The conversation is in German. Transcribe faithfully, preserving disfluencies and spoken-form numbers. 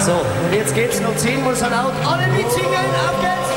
So, und jetzt geht's noch zehnmal so laut. Alle mitsingen, auf geht's!